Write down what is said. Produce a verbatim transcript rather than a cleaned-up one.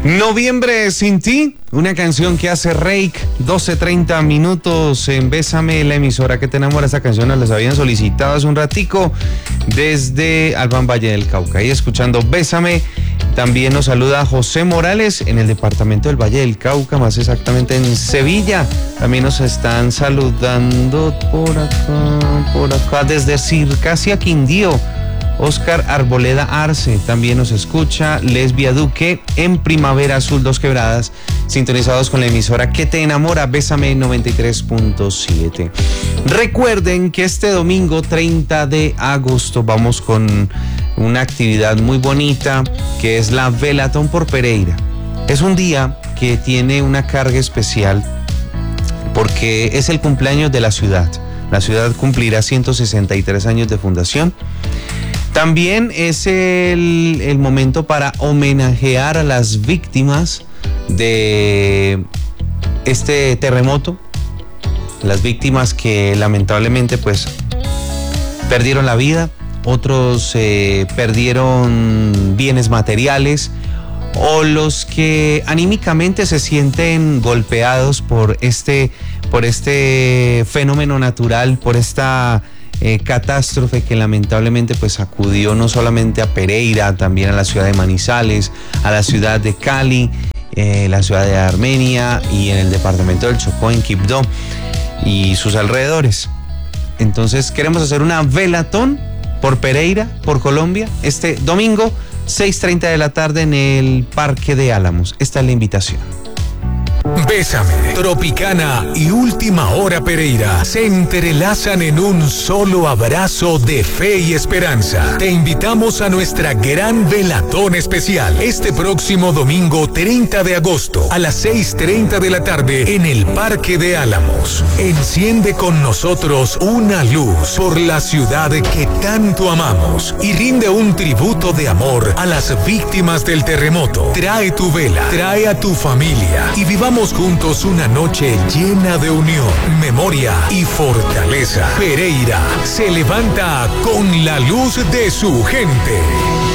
Noviembre sin ti, una canción que hace Reik, doce treinta minutos en Bésame, la emisora que te enamora. Esta canción nos las habían solicitado hace un ratico desde Albán Valle del Cauca. Y escuchando Bésame, también nos saluda José Morales en el departamento del Valle del Cauca, más exactamente en Sevilla. También nos están saludando por acá, por acá, desde Circasia Quindío. Oscar Arboleda Arce también nos escucha. Lesbia Duque en Primavera Azul Dos Quebradas, sintonizados con la emisora que te enamora, Bésame noventa y tres punto siete. Recuerden que este domingo treinta de agosto vamos con una actividad muy bonita que es la Velatón por Pereira. Es un día que tiene una carga especial porque es el cumpleaños de la ciudad. La ciudad cumplirá ciento sesenta y tres años de fundación. También es el, el momento para homenajear a las víctimas de este terremoto, las víctimas que lamentablemente pues perdieron la vida, otros eh, perdieron bienes materiales, o los que anímicamente se sienten golpeados por este, por este fenómeno natural, por esta Eh, catástrofe que lamentablemente pues sacudió no solamente a Pereira, también a la ciudad de Manizales, a la ciudad de Cali, eh, la ciudad de Armenia y en el departamento del Chocó, en Quibdó y sus alrededores. Entonces queremos hacer una velatón por Pereira, por Colombia, este domingo seis treinta de la tarde en el Parque de Álamos. Esta es la invitación. Bésame, Tropicana y Última Hora Pereira se entrelazan en un solo abrazo de fe y esperanza. Te invitamos a nuestra gran velatón especial este próximo domingo treinta de agosto a las seis treinta de la tarde en el Parque de Álamos. Enciende con nosotros una luz por la ciudad que tanto amamos y rinde un tributo de amor a las víctimas del terremoto. Trae tu vela, trae a tu familia y vivamos juntos una noche llena de unión, memoria y fortaleza. Pereira se levanta con la luz de su gente.